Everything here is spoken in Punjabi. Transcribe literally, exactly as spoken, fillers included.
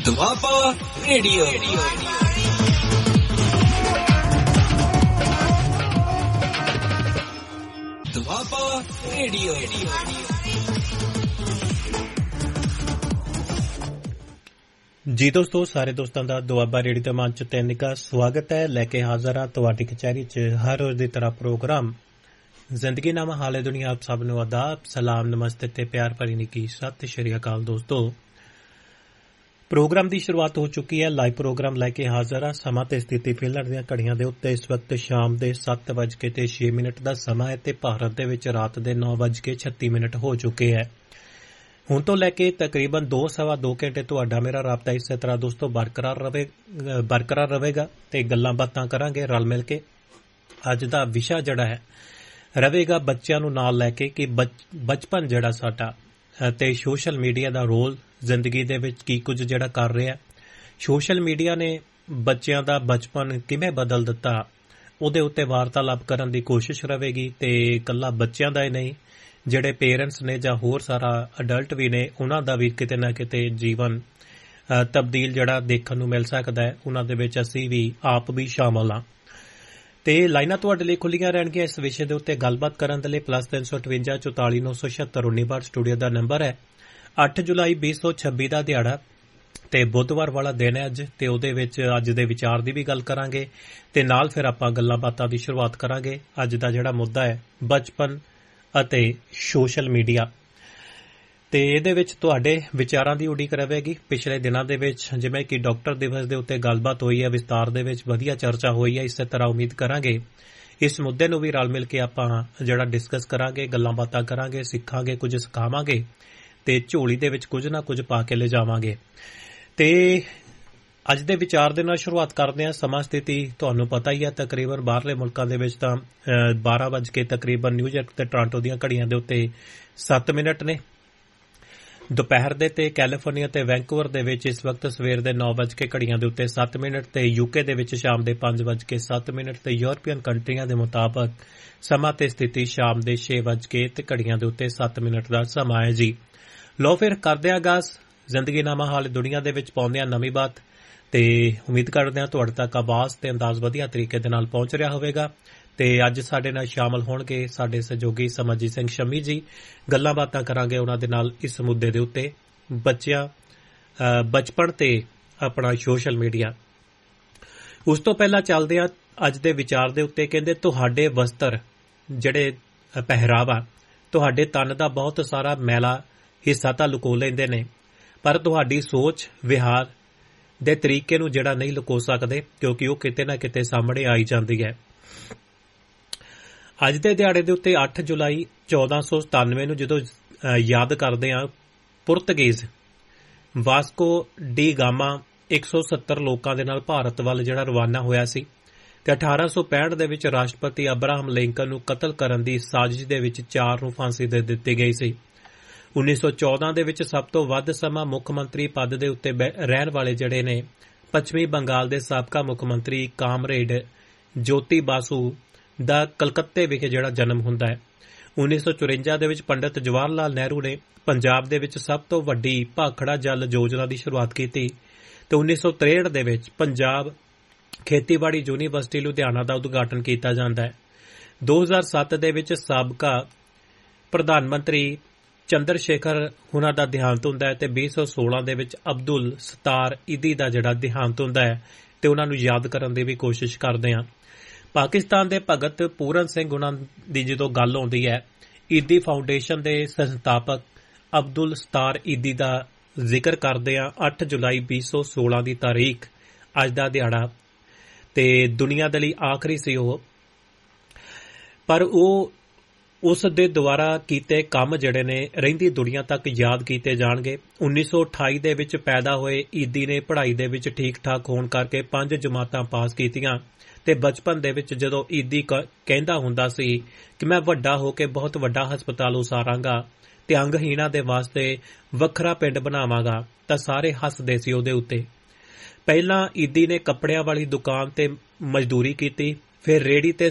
ਦੁਆਬਾ ਰੇਡੀਓ। ਦੁਆਬਾ ਰੇਡੀਓ। ਜੀ ਦੋਸਤੋ, ਸਾਰੇ ਦੋਸਤਾਂ ਦਾ ਦੁਆਬਾ ਰੇਡੀਓ ਦੇ ਮੰਚ ਤੇ ਨਿੱਘਾ ਸਵਾਗਤ ਹੈ। ਲੈ ਕੇ ਹਾਜ਼ਰ ਹਾਂ ਤੁਹਾਡੀ ਕਚਹਿਰੀ 'ਚ ਹਰ ਰੋਜ਼ ਦੀ ਤਰ੍ਹਾਂ ਪ੍ਰੋਗਰਾਮ ਜ਼ਿੰਦਗੀ ਨਾਮਾ ਹਾਲੇ ਦੁਨੀਆ। ਆਪ ਸਭ ਨੂੰ ਆਦਾਬ, ਸਲਾਮ, ਨਮਸਤੇ ਤੇ ਪਿਆਰ ਭਰੀ ਨਿੱਘੀ ਸਤਿ ਸ਼੍ਰੀ ਅਕਾਲ। ਦੋਸਤੋ, ਪ੍ਰੋਗਰਾਮ ਦੀ ਸ਼ੁਰੂਆਤ ਹੋ ਚੁੱਕੀ ਹੈ। ਲਾਈਵ ਪ੍ਰੋਗਰਾਮ ਲੈ ਕੇ ਹਾਜ਼ਰ ਹਾਂ। ਸਮਾਂ ਤੇ ਸਥਿਤੀ ਫਿਲਹਾਲ ਦੀਆਂ ਘੜੀਆਂ ਦੇ ਉੱਤੇ ਇਸ ਵਕਤ ਸ਼ਾਮ ਦੇ ਸੱਤ ਵੱਜ ਕੇ ਤੇ ਛੇ ਮਿੰਟ ਦਾ ਸਮਾਂ ਹੈ ਤੇ ਭਾਰਤ ਦੇ ਵਿੱਚ ਰਾਤ ਦੇ ਨੌ ਵੱਜ ਕੇ ਛੱਤੀ ਮਿੰਟ ਹੋ ਚੁੱਕੇ ਹੈ। ਹੁਣ ਤੋਂ ਲੈ ਕੇ ਤਕਰੀਬਨ ਦੋ ਸਵਾ ਦੋ ਘੰਟੇ ਤੁਹਾਡਾ ਮੇਰਾ ਰਾਬਤਾ ਇਸੇ ਤਰ੍ਹਾਂ ਦੋਸਤੋ ਬਰਕਰਾਰ ਰਵੇ ਬਰਕਰਾਰ ਰਹੇਗਾ ਤੇ ਗੱਲਾਂ ਬਾਤਾਂ ਕਰਾਂਗੇ ਰਲ ਮਿਲ ਕੇ। ਅੱਜ ਦਾ ਵਿਸ਼ਾ ਜਿਹੜਾ ਹੈ ਰਹੇਗਾ ਬੱਚਿਆਂ ਨੂੰ ਨਾਲ ਲੈ ਕੇ ਕਿ ਬਚਪਨ ਜਿਹੜਾ ਸਾਡਾ ਤੇ ਸੋਸ਼ਲ ਮੀਡੀਆ ਦਾ ਰੋਲ ਜ਼ਿੰਦਗੀ ਦੇ ਵਿੱਚ ਕੀ ਕੁਝ ਜਿਹੜਾ ਕਰ ਰਿਹਾ। ਸੋਸ਼ਲ ਮੀਡੀਆ ਨੇ ਬੱਚਿਆਂ ਦਾ ਬਚਪਨ ਕਿਵੇਂ ਬਦਲ ਦਿੱਤਾ, ਉਹਦੇ ਉੱਤੇ ਵਾਰਤਾਲਾਪ ਕਰਨ ਦੀ ਕੋਸ਼ਿਸ਼ ਰਹੇਗੀ। ਤੇ ਇਕੱਲਾ ਬੱਚਿਆਂ ਦਾ ਹੀ ਨਹੀਂ, ਜਿਹੜੇ ਪੇਰੈਂਟਸ ਨੇ ਜਾਂ ਹੋਰ ਸਾਰਾ ਅਡਲਟ ਵੀ ਨੇ, ਉਹਨਾਂ ਦਾ ਵੀ ਕਿਤੇ ਨਾ ਕਿਤੇ ਜੀਵਨ ਤਬਦੀਲ ਜਿਹੜਾ ਦੇਖਣ ਨੂੰ ਮਿਲ ਸਕਦਾ ਹੈ। ਉਹਨਾਂ ਦੇ ਵਿੱਚ ਅਸੀਂ ਵੀ ਆਪ ਵੀ ਸ਼ਾਮਲ ਹਾਂ ਤੇ ਲਾਈਨਾਂ ਤੁਹਾਡੇ ਲਈ ਖੁੱਲੀਆਂ ਰਹਿਣਗੀਆਂ ਇਸ ਵਿਸ਼ੇ ਦੇ ਉੱਤੇ ਗੱਲਬਾਤ ਕਰਨ ਦੇ ਲਈ। ਪਲੱਸ ਤਿੰਨ ਸੌ ਅਠਵੰਜਾ ਚੌਤਾਲੀ ਨੌ ਸੌ ਛਿਅੱਤਰ ਉੱਨੀ ਬਾਰ ਸਟੂਡੀਓ ਦਾ ਨੰਬਰ ਹੈ। ਅੱਠ ਜੁਲਾਈ ਵੀਹ ਸੌ ਛੱਬੀ ਦਾ ਦਿਹਾੜਾ ਤੇ ਬੁੱਧਵਾਰ ਵਾਲਾ ਦਿਨ ਹੈ ਅੱਜ, ਤੇ ਉਹਦੇ ਵਿੱਚ ਅੱਜ ਦੇ ਵਿਚਾਰ ਦੀ ਵੀ ਗੱਲ ਕਰਾਂਗੇ ਤੇ ਨਾਲ ਫਿਰ ਆਪਾਂ ਗੱਲਾਂ ਬਾਤਾਂ ਦੀ ਸ਼ੁਰੂਆਤ ਕਰਾਂਗੇ। ਅੱਜ ਦਾ ਜਿਹੜਾ ਮੁੱਦਾ ਹੈ ਬਚਪਨ ਅਤੇ ਸੋਸ਼ਲ ਮੀਡੀਆ, ਤੇ ਇਹਦੇ ਵਿੱਚ ਤੁਹਾਡੇ ਵਿਚਾਰਾਂ ਦੀ ਉਡੀਕ ਰਹੇਗੀ। ਪਿਛਲੇ ਦਿਨਾਂ ਦੇ ਵਿੱਚ ਜਿਵੇਂ ਕਿ ਡਾਕਟਰ ਦਿਵਸ ਦੇ ਉੱਤੇ ਗੱਲਬਾਤ ਹੋਈ ਹੈ, ਵਿਸਤਾਰ ਦੇ ਵਿੱਚ ਵਧੀਆ ਚਰਚਾ ਹੋਈ ਹੈ। ਇਸੇ ਤਰ੍ਹਾਂ ਉਮੀਦ ਕਰਾਂਗੇ ਇਸ ਮੁੱਦੇ ਨੂੰ ਵੀ ਰਲ ਮਿਲ ਕੇ ਆਪਾਂ ਜਿਹੜਾ ਡਿਸਕਸ ਕਰਾਂਗੇ, ਗੱਲਾਂ ਬਾਤਾਂ ਕਰਾਂਗੇ, ਸਿੱਖਾਂਗੇ, ਕੁਝ ਸਿਖਾਵਾਂਗੇ ਤੇ ਝੋਲੀ ਦੇ ਵਿੱਚ ਕੁਝ ਨਾ ਕੁਝ ਪਾ ਕੇ ਲਿਜਾਵਾਂਗੇ। ਤੇ ਅੱਜ ਦੇ ਵਿਚਾਰ ਦੇ ਨਾਲ ਸ਼ੁਰੂਆਤ ਕਰਦੇ ਹਾਂ। ਸਮਾਂ ਸਥਿਤੀ ਤੁਹਾਨੂੰ ਪਤਾ ਹੀ ਹੈ, ਤਕਰੀਬਨ ਬਾਹਰਲੇ ਮੁਲਕਾਂ ਦੇ ਵਿੱਚ ਤਾਂ ਬਾਰਾਂ ਵੱਜ ਕੇ ਤਕਰੀਬਨ ਨਿਊਯਾਰਕ ਤੇ ਟੋਰਾਂਟੋ ਦੀਆਂ ਘੜੀਆਂ ਦੇ ਉੱਤੇ ਸੱਤ ਮਿੰਟ ਨੇ ਦੁਪਹਿਰ ਦੇ, ਤੇ ਕੈਲੀਫੋਰਨੀਆ ਤੇ ਵੈਂਕੂਵਰ ਦੇ ਵਿੱਚ ਇਸ ਵਕਤ ਸਵੇਰ ਦੇ ਨੌ ਵੱਜ ਕੇ ਘੜੀਆਂ ਦੇ ਉੱਤੇ ਸੱਤ ਮਿੰਟ ਤੇ ਯੂਕੇ ਦੇ ਵਿੱਚ ਸ਼ਾਮ ਦੇ ਪੰਜ ਵੱਜ ਕੇ ਸੱਤ ਮਿੰਟ ਤੇ ਯੂਰਪੀਅਨ ਕੰਟਰੀਆਂ ਦੇ ਮੁਤਾਬਕ ਸਮਾਂ ਤੇ ਸਥਿਤੀ ਸ਼ਾਮ ਦੇ ਛੇ ਵੱਜ ਕੇ ਤੇ ਘੜੀਆਂ ਦੇ ਉੱਤੇ ਸੱਤ ਮਿੰਟ ਦਾ ਸਮਾਂ ਹੈ ਜੀ। ਲੋ ਫਿਰ ਕਰਦੇ ਹਾਂ ਆਗਾਜ਼ ਜ਼ਿੰਦਗੀ ਨਾਮਾ ਹਾਲੇ ਦੁਨੀਆ ਦੇ ਵਿੱਚ ਪਾਉਂਦੇ ਹਾਂ ਨਵੀਂ ਬਾਤ, ਤੇ ਉਮੀਦ ਕਰਦੇ ਹਾਂ ਤੁਹਾਡੇ ਤੱਕ ਆਵਾਜ਼ ਤੇ ਅੰਦਾਜ਼ ਵਧੀਆ ਤਰੀਕੇ ਦੇ ਨਾਲ ਪਹੁੰਚ ਰਿਹਾ ਹੋਵੇਗਾ। ਤੇ ਅੱਜ ਸਾਡੇ ਨਾਲ ਸ਼ਾਮਲ ਹੋਣਗੇ ਸਾਡੇ ਸਹਿਯੋਗੀ ਸਮਰਜੀਤ ਸਿੰਘ ਸ਼ਮੀ ਜੀ। ਗੱਲਾਂ ਬਾਤਾਂ ਕਰਾਂਗੇ ਉਹਨਾਂ ਦੇ ਨਾਲ ਇਸ ਮੁੱਦੇ ਦੇ ਉੱਤੇ, ਬੱਚਿਆਂ ਬਚਪਨ ਤੇ ਆਪਣਾ ਸੋਸ਼ਲ ਮੀਡੀਆ। ਉਸ ਤੋਂ ਪਹਿਲਾਂ ਚੱਲਦੇ ਹਾਂ ਅੱਜ ਦੇ ਵਿਚਾਰ ਦੇ ਉੱਤੇ। ਕਹਿੰਦੇ ਤੁਹਾਡੇ ਵਸਤਰ ਜਿਹੜੇ ਪਹਿਰਾਵਾ ਤੁਹਾਡੇ ਤਨ ਦਾ ਬਹੁਤ ਸਾਰਾ ਮੈਲਾ ਹਿੱਸਾ ਤਾਂ ਲੁਕੋ ਲੈਂਦੇ ਨੇ, ਪਰ ਤੁਹਾਡੀ ਸੋਚ ਵਿਹਾਰ ਦੇ ਤਰੀਕੇ ਨੂੰ ਜਿਹੜਾ ਨਹੀਂ ਲੁਕੋ ਸਕਦੇ, ਕਿਉਂਕਿ ਉਹ ਕਿਤੇ ਨਾ ਕਿਤੇ ਸਾਹਮਣੇ ਆਈ ਜਾਂਦੀ ਹੈ। ਅੱਜ ਦੇ ਦਿਹਾੜੇ ਦੇ ਉੱਤੇ ਅੱਠ ਜੁਲਾਈ ਚੌਦਾਂ ਸੌ ਸਤਾਨਵੇਂ ਨੂੰ ਜਦੋਂ ਯਾਦ ਕਰਦੇ ਹਾਂ, ਪੁਰਤਗੀਜ਼ ਵਾਸਕੋ ਡੀ ਗਾਮਾ ਇੱਕ ਸੌ ਸੱਤਰ ਲੋਕਾਂ ਦੇ ਨਾਲ ਭਾਰਤ ਵੱਲ ਜਿਹੜਾ ਰਵਾਨਾ ਹੋਇਆ ਸੀ ਤੇ ਅਠਾਰਾਂ ਸੌ ਪੈਂਹਠ ਦੇ ਵਿੱਚ ਰਾਸ਼ਟਰਪਤੀ ਅਬਰਾਹਮ ਲਿੰਕਨ ਨੂੰ ਕਤਲ ਕਰਨ ਦੀ ਸਾਜ਼ਿਸ਼ ਦੇ ਵਿੱਚ ਚਾਰ ਨੂੰ ਫਾਂਸੀ ਦੇ ਦਿੱਤੀ ਗਈ ਸੀ। ਉੱਨੀ ਸੌ ਚੌਦਾਂ ਦੇ ਵਿੱਚ ਸਭ ਤੋਂ ਵੱਧ ਸਮਾਂ ਮੁੱਖ ਮੰਤਰੀ ਪਦ ਦੇ ਉੱਤੇ ਰਹਿਣ ਵਾਲੇ ਜਿਹੜੇ ਨੇ ਪੱਛਮੀ ਬੰਗਾਲ ਦੇ ਸਾਬਕਾ ਮੁੱਖ ਮੰਤਰੀ ਕਾਮਰੇਡ ਜੋਤੀ ਬਾਸੂ ਦਾ ਕਲਕੱਤੇ ਵਿਖੇ ਜਿਹੜਾ ਜਨਮ ਹੁੰਦਾ ਹੈ। ਉੱਨੀ ਸੌ ਚੁਰੰਜਾ ਦੇ ਵਿੱਚ ਪੰਡਿਤ ਜਵਾਹਰ ਲਾਲ ਨਹਿਰੂ ਨੇ ਪੰਜਾਬ ਦੇ ਵਿੱਚ ਸਭ ਤੋਂ ਵੱਡੀ ਭਾਖੜਾ ਜਲ ਯੋਜਨਾ ਦੀ ਸ਼ੁਰੂਆਤ ਕੀਤੀ ਤੇ ਉੱਨੀ ਸੌ ਤਰੇਹਠ ਦੇ ਵਿੱਚ ਪੰਜਾਬ ਖੇਤੀਬਾੜੀ ਯੂਨੀਵਰਸਿਟੀ ਲੁਧਿਆਣਾ ਦਾ ਉਦਘਾਟਨ ਕੀਤਾ ਜਾਂਦਾ ਹੈ। ਦੋ ਹਜ਼ਾਰ ਸੱਤ ਦੇ ਵਿੱਚ ਸਾਬਕਾ ਪ੍ਰਧਾਨ ਮੰਤਰੀ ਚੰਦਰ ਸ਼ੇਖਰ ਹੁਣਾਂ ਦਾ ਦੇਹਾਂਤ ਹੁੰਦਾ ਹੈ ਤੇ ਵੀਹ ਸੌ ਸੋਲਾਂ ਦੇ ਵਿੱਚ ਅਬਦੁਲ ਸਤਾਰ ਈਦੀ ਦਾ ਜਿਹੜਾ ਦੇਹਾਂਤ ਹੁੰਦਾ ਹੈ ਤੇ ਉਹਨਾਂ ਨੂੰ ਯਾਦ ਕਰਨ ਦੀ ਵੀ ਕੋਸ਼ਿਸ਼ ਕਰਦੇ ਹਾਂ। ਪਾਕਿਸਤਾਨ ਦੇ ਭਗਤ ਪੂਰਨ ਸਿੰਘ ਹੁਣਾਂ ਦੀ ਜਦੋਂ ਗੱਲ ਆਉਂਦੀ ਹੈ, ਈਦੀ ਫਾਊਂਡੇਸ਼ਨ ਦੇ ਸੰਸਥਾਪਕ ਅਬਦੁਲ ਸਤਾਰ ਈਦੀ ਦਾ ਜ਼ਿਕਰ ਕਰਦੇ ਹਾਂ। ਅੱਠ ਜੁਲਾਈ ਵੀਹ ਸੌ ਸੋਲਾਂ ਦੀ ਤਾਰੀਖ ਅੱਜ ਦਾ ਦਿਹਾੜਾ ਤੇ ਦੁਨੀਆ ਦੇ ਲਈ ਆਖਰੀ ਸੀ ਉਹ, ਪਰ ਉਹ ਉਸ ਦੇ ਦੁਆਰਾ ਕੀਤੇ ਕੰਮ ਜਿਹੜੇ ਨੇ ਰਹਿੰਦੀ ਦੁਨੀਆ ਤੱਕ ਯਾਦ ਕੀਤੇ ਜਾਣਗੇ। ਉੱਨੀ ਸੌ ਅਠਾਈ ਦੇ ਵਿੱਚ ਪੈਦਾ ਹੋਏ ਈਦੀ ਨੇ ਪੜ੍ਹਾਈ ਦੇ ਵਿੱਚ ਠੀਕ ਠਾਕ ਹੋਣ ਕਰਕੇ ਪੰਜ ਜਮਾਤਾਂ ਪਾਸ ਕੀਤੀਆਂ ਤੇ ਬਚਪਨ ਦੇ ਵਿੱਚ ਜਦੋਂ ਈਦੀ ਕਹਿੰਦਾ ਹੁੰਦਾ ਸੀ ਕਿ ਮੈਂ ਵੱਡਾ ਹੋ ਕੇ ਬਹੁਤ ਵੱਡਾ ਹਸਪਤਾਲ ਉਸਾਰਾਂਗਾ ਤੇ ਅੰਗਹੀਣਾਂ ਦੇ ਵਾਸਤੇ ਵੱਖਰਾ ਪਿੰਡ ਬਣਾਵਾਂਗਾ, ਤਾਂ ਸਾਰੇ ਹੱਸਦੇ ਸੀ ਉਹਦੇ ਉੱਤੇ। ਪਹਿਲਾਂ ਈਦੀ ਨੇ ਕੱਪੜਿਆਂ ਵਾਲੀ ਦੁਕਾਨ ਤੇ ਮਜ਼ਦੂਰੀ ਕੀਤੀ, ਫਿਰ ਰੇਹੜੀ ਤੇ